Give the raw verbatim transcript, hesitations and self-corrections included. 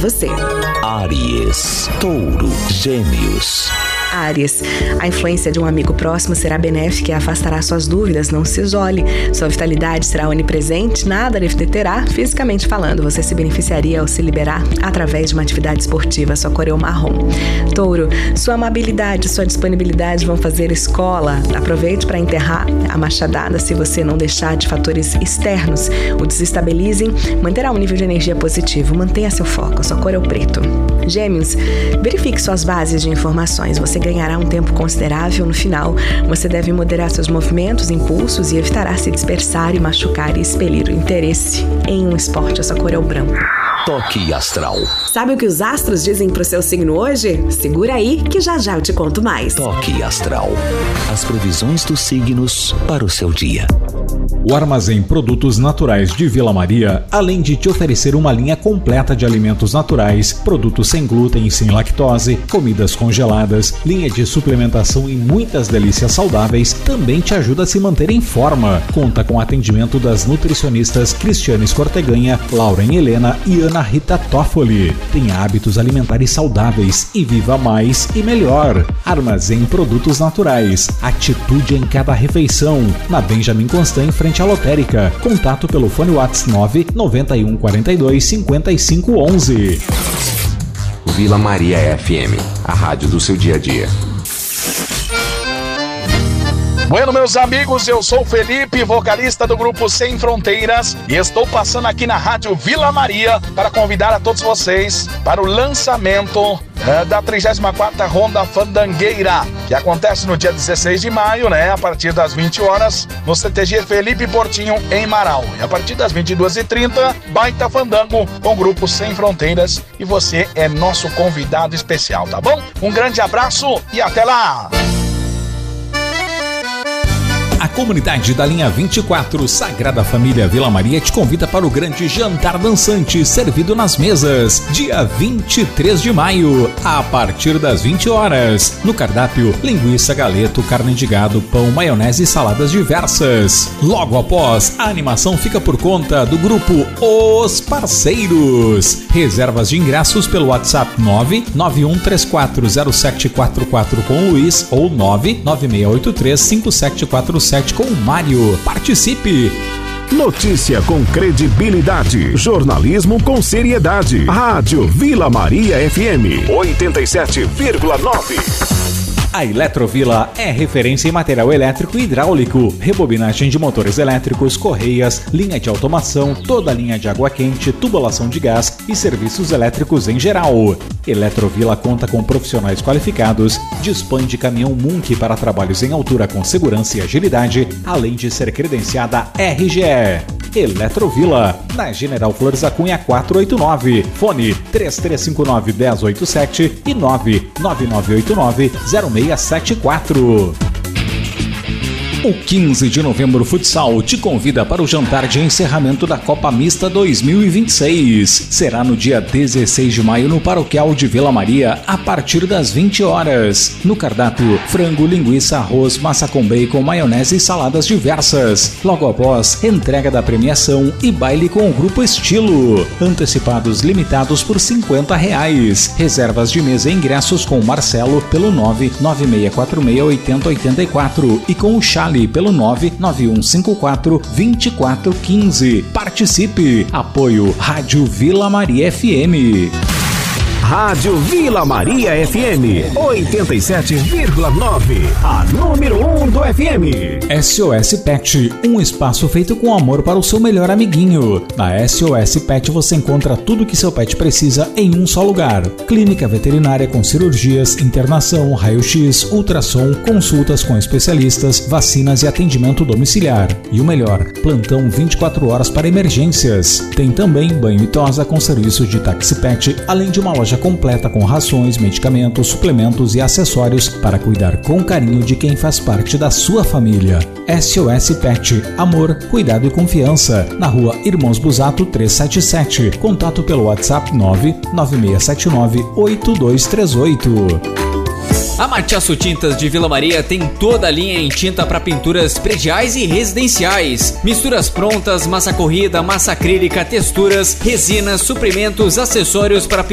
você. Áries, Touro, Gêmeos. Áries, a influência de um amigo próximo será benéfica e afastará suas dúvidas, não se isole. Sua vitalidade será onipresente, nada lhe deterá. Fisicamente falando, você se beneficiaria ao se liberar através de uma atividade esportiva, sua cor é o marrom. Touro, sua amabilidade e sua disponibilidade vão fazer escola. Aproveite para enterrar a machadada se você não deixar de fatores externos o desestabilizem, manterá um nível de energia positivo, mantenha seu foco, sua cor é o preto. Gêmeos, verifique suas bases de informações, você ganhará um tempo considerável no final. Você deve moderar seus movimentos, impulsos e evitará se dispersar e machucar e expelir o interesse em um esporte. Essa cor é o branco. Toque astral. Sabe o que os astros dizem pro seu signo hoje? Segura aí que já já eu te conto mais. Toque astral. As previsões dos signos para o seu dia. O Armazém Produtos Naturais de Vila Maria, além de te oferecer uma linha completa de alimentos naturais, produtos sem glúten e sem lactose, comidas congeladas, linha de suplementação e muitas delícias saudáveis, também te ajuda a se manter em forma. Conta com atendimento das nutricionistas Cristiane Escorteganha, Lauren Helena e Ana Rita Toffoli. Tenha hábitos alimentares saudáveis e viva mais e melhor. Armazém Produtos Naturais. Atitude em cada refeição. Na Benjamin Constant, em frente à lotérica. Contato pelo fone WhatsApp nove nove um quatro dois cinco cinco um um. Vila Maria F M, a rádio do seu dia a dia. Bueno, meus amigos, eu sou o Felipe, vocalista do grupo Sem Fronteiras, e estou passando aqui na rádio Vila Maria para convidar a todos vocês para o lançamento é, da trigésima quarta Ronda Fandangueira, que acontece no dia dezesseis de maio, né, a partir das vinte horas, no C T G Felipe Portinho, em Marau. E a partir das vinte e duas e trinta, baita fandango com o grupo Sem Fronteiras, e você é nosso convidado especial, tá bom? Um grande abraço e até lá! A comunidade da linha vinte e quatro Sagrada Família Vila Maria te convida para o grande jantar dançante servido nas mesas, dia vinte e três de maio, a partir das vinte horas. No cardápio, linguiça, galeto, carne de gado, pão, maionese e saladas diversas. Logo após, a animação fica por conta do grupo Os Parceiros. Reservas de ingressos pelo WhatsApp nove nove um três quatro zero sete quatro quatro com o Luiz ou nove nove seis oito três cinco sete quatro sete com o Mário. Participe! Notícia com credibilidade, jornalismo com seriedade. Rádio Vila Maria F M oitenta e sete vírgula nove. A Eletrovila é referência em material elétrico e hidráulico, rebobinagem de motores elétricos, correias, linha de automação, toda a linha de água quente, tubulação de gás e serviços elétricos em geral. Eletrovila conta com profissionais qualificados, dispõe de caminhão Munk para trabalhos em altura com segurança e agilidade, além de ser credenciada R G E. Eletrovila, na General Flores da Cunha quatrocentos e oitenta e nove, fone três três cinco nove um zero oito sete e nove nove nove oito nove zero seis sete quatro. O quinze de novembro Futsal te convida para o jantar de encerramento da Copa Mista dois mil e vinte e seis. Será no dia dezesseis de maio no Paroquial de Vila Maria, a partir das vinte horas. No cardápio, frango, linguiça, arroz, massa com bacon, maionese e saladas diversas. Logo após, entrega da premiação e baile com o Grupo Estilo. Antecipados limitados por cinquenta reais. Reservas de mesa e ingressos com o Marcelo pelo nove nove seis quatro seis oito zero oito quatro e com o Charlie pelo nove nove um cinco quatro dois quatro um cinco. Participe! Apoio Rádio Vila Maria F M. Rádio Vila Maria F M oitenta e sete vírgula nove, a número um do F M. S O S Pet, um espaço feito com amor para o seu melhor amiguinho. Na S O S Pet você encontra tudo que seu pet precisa em um só lugar. Clínica veterinária com cirurgias, internação, raio-x, ultrassom, consultas com especialistas, vacinas e atendimento domiciliar. E o melhor, plantão vinte e quatro horas para emergências. Tem também banho e tosa com serviço de táxi pet, além de uma loja completa com rações, medicamentos, suplementos e acessórios para cuidar com carinho de quem faz parte da sua família. S O S Pet, amor, cuidado e confiança. Na rua Irmãos Busato trezentos e setenta e sete. Contato pelo WhatsApp nove nove seis sete nove oito dois três oito. A Matiaço Tintas de Vila Maria tem toda a linha em tinta para pinturas prediais e residenciais. Misturas prontas, massa corrida, massa acrílica, texturas, resinas, suprimentos, acessórios para